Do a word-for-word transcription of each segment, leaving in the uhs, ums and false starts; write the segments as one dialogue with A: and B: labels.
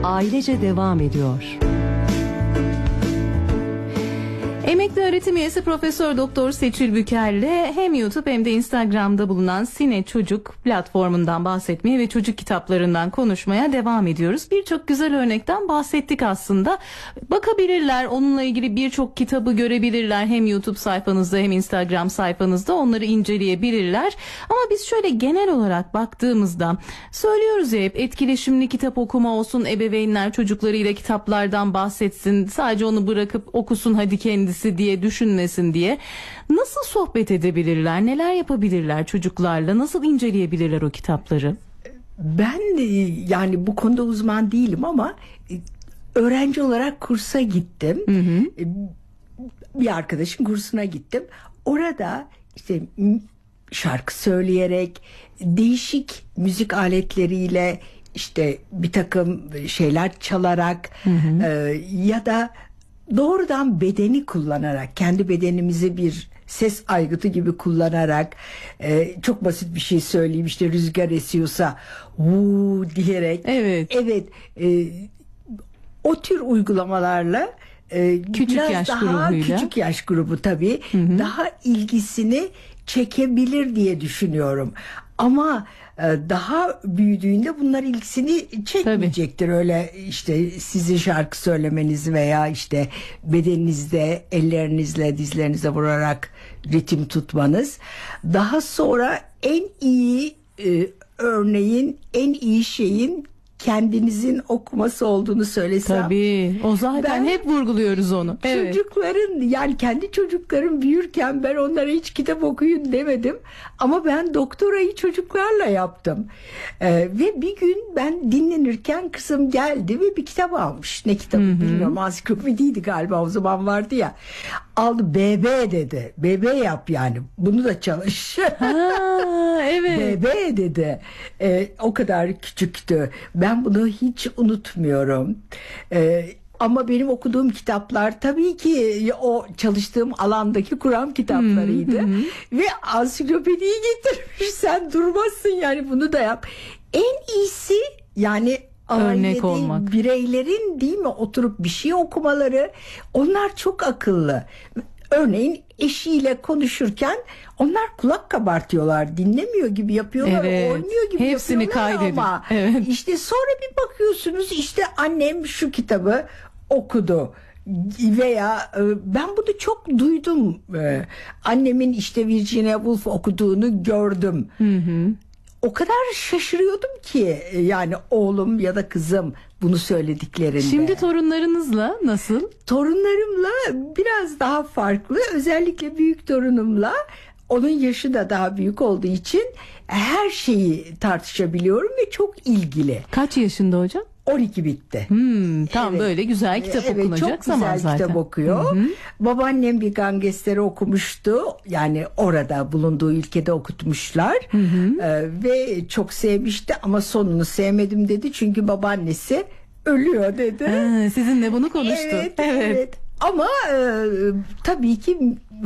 A: ailece devam ediyor.
B: Emekli öğretim üyesi Profesör Doktor Seçil Büker'le hem YouTube hem de Instagram'da bulunan Sine Çocuk platformundan bahsetmeye ve çocuk kitaplarından konuşmaya devam ediyoruz. Birçok güzel örnekten bahsettik aslında. Bakabilirler, onunla ilgili birçok kitabı görebilirler. Hem YouTube sayfanızda hem Instagram sayfanızda onları inceleyebilirler. Ama biz şöyle genel olarak baktığımızda söylüyoruz ya hep, etkileşimli kitap okuma olsun, ebeveynler çocuklarıyla kitaplardan bahsetsin, sadece onu bırakıp okusun hadi kendisi diye düşünmesin diye. Nasıl sohbet edebilirler, neler yapabilirler çocuklarla, nasıl inceleyebilirler o kitapları?
C: Ben yani bu konuda uzman değilim ama öğrenci olarak kursa gittim. Hı hı. Bir arkadaşın kursuna gittim. Orada işte şarkı söyleyerek, değişik müzik aletleriyle, işte bir takım şeyler çalarak, hı hı. E, ya da doğrudan bedeni kullanarak, kendi bedenimizi bir ses aygıtı gibi kullanarak, e, çok basit bir şey söyleyeyim, işte rüzgar esiyorsa vuu diyerek, evet, evet e, o tür uygulamalarla e,
B: küçük
C: biraz
B: yaş
C: daha
B: grubuyla,
C: küçük yaş grubu tabii, hı hı. daha ilgisini çekebilir diye düşünüyorum. Ama daha büyüdüğünde bunlar ilgisini çekmeyecektir. Tabii. Öyle işte sizin şarkı söylemeniz veya işte bedeninizde ellerinizle dizlerinize vurarak ritim tutmanız. Daha sonra en iyi e, örneğin, en iyi şeyin kendinizin okuması olduğunu söylesem.
B: Tabii. O zaten hep vurguluyoruz onu.
C: Evet. Çocukların, yani kendi çocuklarım büyürken ben onlara hiç kitap okuyun demedim. Ama ben doktorayı çocuklarla yaptım. Ee, ve bir gün ben dinlenirken kızım geldi ve bir kitap almış. Ne kitabı, hı hı, bilmiyorum. Ansiklopediydi galiba, o zaman vardı ya. Aldı, B B dedi. B B yap yani. Bunu da çalış.
B: Ha, evet.
C: B B dedi. Ee, o kadar küçüktü. Ben bunu hiç unutmuyorum. Ee, ama benim okuduğum kitaplar tabii ki o çalıştığım alandaki Kur'an kitaplarıydı. Hmm, hmm. Ve ansiklopediyi getirmiş. Sen durmazsın yani, bunu da yap. En iyisi yani örnek olmak. Bireylerin değil mi oturup bir şey okumaları. Onlar çok akıllı. Örneğin eşiyle konuşurken onlar kulak kabartıyorlar, dinlemiyor gibi yapıyorlar, evet, oynuyor gibi
B: hepsini
C: yapıyorlar
B: kaydedin.
C: Ama
B: evet.
C: işte sonra bir bakıyorsunuz, işte annem şu kitabı okudu veya ben bunu çok duydum, annemin işte Virginia Woolf okuduğunu gördüm. Hı hı. O kadar şaşırıyordum ki yani oğlum ya da kızım bunu söylediklerinde.
B: Şimdi torunlarınızla nasıl?
C: Torunlarımla biraz daha farklı. Özellikle büyük torunumla, onun yaşı da daha büyük olduğu için her şeyi tartışabiliyorum ve çok ilgili.
B: Kaç yaşında hocam?
C: on iki bitti.
B: Hmm, tam evet. Böyle güzel kitap evet, okunacak zaman zaten. Evet, çok güzel kitap okuyor. Hı hı.
C: Babaannem bir gangsteri okumuştu. Yani orada bulunduğu ülkede okutmuşlar. Hı hı. Ee, ve çok sevmişti ama sonunu sevmedim dedi. Çünkü babaannesi ölüyor dedi.
B: Ha, sizinle bunu konuştu.
C: Evet, evet. evet. Ama e, tabii ki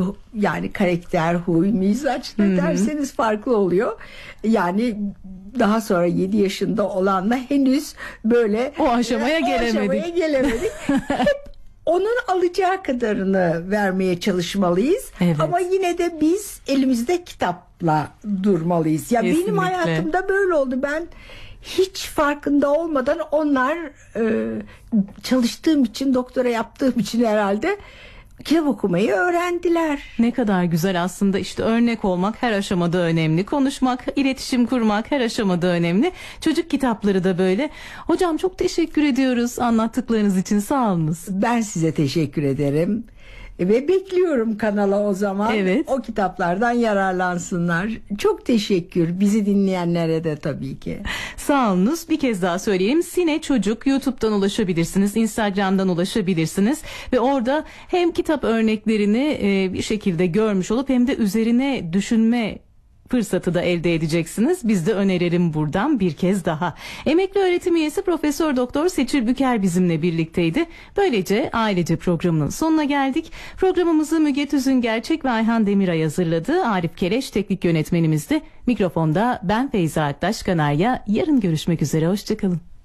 C: yani karakter, huy, mizaç ne derseniz farklı oluyor. Yani daha sonra yedi yaşında olanla henüz böyle
B: o aşamaya
C: e,
B: gelemedik.
C: O aşamaya gelemedik. Hep onun alacağı kadarını vermeye çalışmalıyız. Evet. Ama yine de biz elimizde kitapla durmalıyız. Ya kesinlikle. Benim hayatımda böyle oldu. Ben hiç farkında olmadan onlar e, çalıştığım için, doktora yaptığım için herhalde kitap okumayı öğrendiler.
B: Ne kadar güzel aslında, işte örnek olmak her aşamada önemli. Konuşmak, iletişim kurmak her aşamada önemli. Çocuk kitapları da böyle. Hocam çok teşekkür ediyoruz anlattıklarınız için, sağ olunuz.
C: Ben size teşekkür ederim. Ve bekliyorum kanala o zaman. Evet. O kitaplardan yararlansınlar. Çok teşekkür. Bizi dinleyenlere de tabii ki.
B: Sağ olunuz. Bir kez daha söyleyeyim. Sine Çocuk YouTube'dan ulaşabilirsiniz. Instagram'dan ulaşabilirsiniz. Ve orada hem kitap örneklerini bir şekilde görmüş olup hem de üzerine düşünme fırsatı da elde edeceksiniz. Biz de önerelim buradan bir kez daha. Emekli öğretim üyesi Profesör Doktor Seçil Büker bizimle birlikteydi. Böylece ailece programının sonuna geldik. Programımızı Müge Tüzün Gerçek ve Ayhan Demiray hazırladı. Arif Keleş teknik yönetmenimizdi. Mikrofonda ben Feyza Aktaş Kanarya. Yarın görüşmek üzere. Hoşçakalın.